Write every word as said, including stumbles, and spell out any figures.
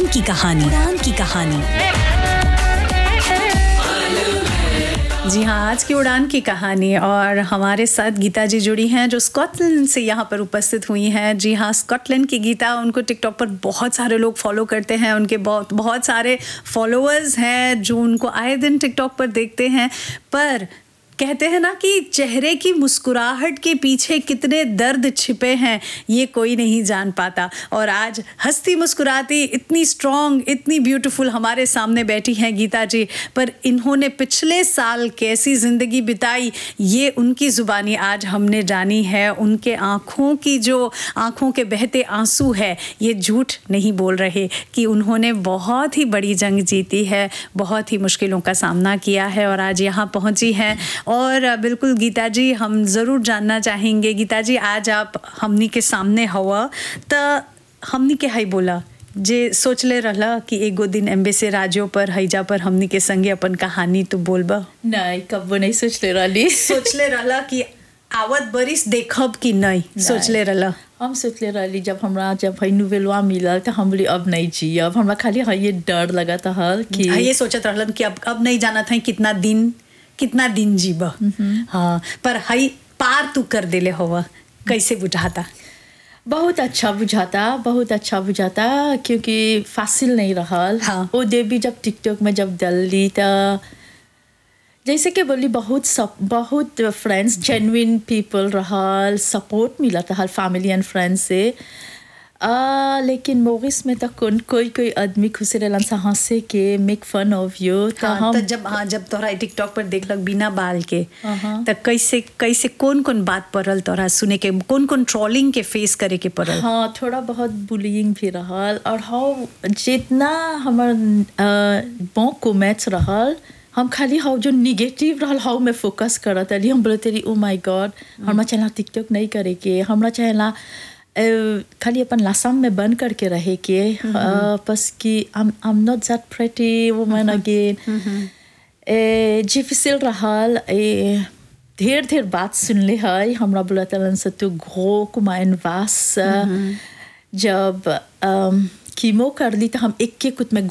की कहानी उड़ान की कहानी जी हाँ, आज की उड़ान की कहानी और हमारे साथ गीता जी जुड़ी हैं जो स्कॉटलैंड से यहाँ पर उपस्थित हुई हैं। जी हाँ, स्कॉटलैंड की गीता, उनको टिकटॉक पर बहुत सारे लोग फॉलो करते हैं, उनके बहुत बहुत सारे फॉलोअर्स हैं जो उनको आए दिन टिकटॉक पर देखते हैं। पर कहते हैं ना कि चेहरे की मुस्कुराहट के पीछे कितने दर्द छिपे हैं ये कोई नहीं जान पाता। और आज हंसती मुस्कुराती इतनी स्ट्रॉन्ग, इतनी ब्यूटीफुल हमारे सामने बैठी हैं गीता जी। पर इन्होंने पिछले साल कैसी ज़िंदगी बिताई ये उनकी ज़ुबानी आज हमने जानी है। उनके आँखों की जो आँखों के बहते आंसू है ये झूठ नहीं बोल रहे कि उन्होंने बहुत ही बड़ी जंग जीती है, बहुत ही मुश्किलों का सामना किया है और आज यहाँ पहुँची हैं। और बिल्कुल गीता जी, हम ज़रूर जानना चाहेंगे गीता जी, आज आप हमनी के सामने हुआ तो हमनी के हाई बोला जे सोच ले रहा कि एगो दिन एम्बेसी राज्यों पर हैजा पर हमनी के संगे अपन कहानी तो बोलबा? नहीं, कब नहीं सोच ले रही सोच ले रहा कि आवत बरिस देखब कि नहीं, नहीं। सोच ले रहा हम सोच ले रही जब हमरा जब है नोवेलवा मिलल तो हम बोली अब नहीं जी, अब हमरा खाली है ये डर लगा था हल कि ये सोचत रहलन कि अब अब नहीं जाना था कितना दिन कितना दिन जीबा। हाँ, पर हई पार तू कर देले होवा, कैसे बुझाता? बहुत अच्छा बुझाता, बहुत अच्छा बुझाता क्योंकि फासिल नहीं रहल। हाँ। वो देवी जब टिकटॉक में जब डली तो जैसे कि बोली बहुत सब बहुत फ्रेंड्स जेन्युइन पीपल रहल, सपोर्ट मिला था फैमिली एंड फ्रेंड्स से। आ, लेकिन मोरिस में तो कौन कोई कोई आदमी खुश रहलन सा हंसे के मेक फन ऑफ यू। तो हाँ, हम तो जब हाँ जब तोरा टिकटॉक पर देखलक बिना बाल के तो कैसे कैसे कौन कौन बात पड़ल तोरा सुने के, कौन कौन ट्रोलिंग के फेस करे के पड़ल? हाँ, थोड़ा बहुत बुलिंग भी रहल और हाउ जितना हमार बॉ कमेंट्स रहल हम खाली हाउ जो निगेटिव रहल हाउ में फोकस करत रही। हम बोलते रही ओ माय गॉड हमरा चाहेला टिकटॉक नहीं करे के, हमरा चाहेला खाली अपन लासाम में बंद करके रहे के, बस कि I am not that pretty woman again. Difficile रहल, ढेर ढेर बात सुनले है। हमरा बोलतलन से तू घो कुमाइन वास जब कीमो कर ली तो हम एक के कुछ में